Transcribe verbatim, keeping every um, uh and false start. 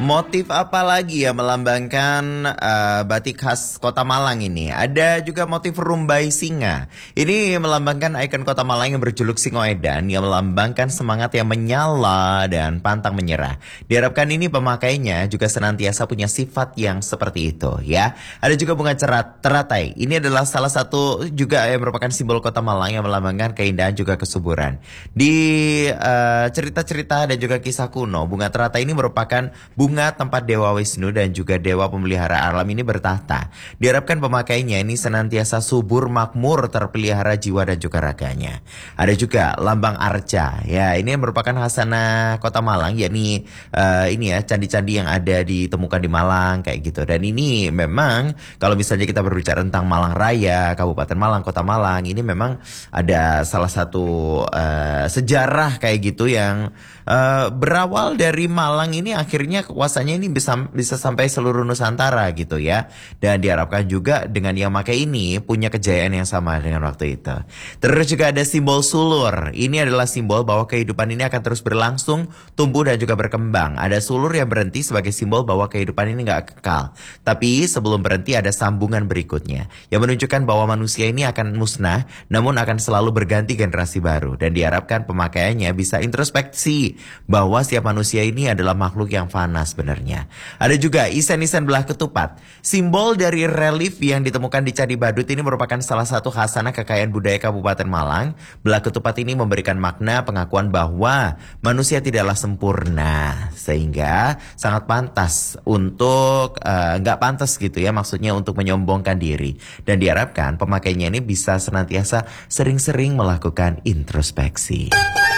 Motif apa lagi ya melambangkan eh, batik khas Kota Malang ini? Ada juga motif rumbai singa. Ini melambangkan ikon Kota Malang yang berjuluk Singoedan yang melambangkan semangat yang menyala dan pantang menyerah. Diharapkan ini pemakainya juga senantiasa punya sifat yang seperti itu ya. Ada juga bunga cerat teratai. Ini adalah salah satu juga yang merupakan simbol Kota Malang yang melambangkan keindahan juga kesuburan. Di eh, cerita-cerita dan juga kisah kuno, bunga teratai ini merupakan bunga tempat Dewa Wisnu dan juga Dewa Pemelihara Alam ini bertahta. Diharapkan pemakainya ini senantiasa subur, makmur, terpelihara jiwa dan juga raganya. Ada juga lambang arca. Ya, ini merupakan khasana Kota Malang, yakni uh, ini ya candi-candi yang ada ditemukan di Malang kayak gitu. Dan ini memang kalau misalnya kita berbicara tentang Malang Raya, Kabupaten Malang, Kota Malang, ini memang ada salah satu uh, sejarah kayak gitu yang uh, berawal dari Malang ini akhirnya kekuasaannya ini bisa bisa sampai seluruh Nusantara gitu ya. Dan diharapkan juga dengan yang pakai ini punya kejayaan yang sama dengan waktu itu. Terus juga ada simbol sulur. Ini adalah simbol bahwa kehidupan ini akan terus berlangsung, tumbuh dan juga berkembang. Ada sulur yang berhenti sebagai simbol bahwa kehidupan ini nggak kekal. Tapi sebelum berhenti ada sambungan berikutnya yang menunjukkan bahwa manusia ini akan musnah, namun akan selalu berganti generasi baru. Dan diharapkan pemakaiannya bisa introspeksi bahwa setiap manusia ini adalah makhluk yang fana sebenarnya. Ada juga isen-isen belah ketupat. Simbol dari relief yang ditemukan di Candi Badut ini merupakan salah satu khasana kekayaan budaya Kabupaten Malang. Belah ketupat ini memberikan makna pengakuan bahwa manusia tidaklah sempurna, sehingga sangat pantas untuk uh, nggak pantas gitu ya, maksudnya untuk menyombongkan diri. Dan diharapkan pemakainya ini bisa senantiasa sering-sering melakukan introspeksi.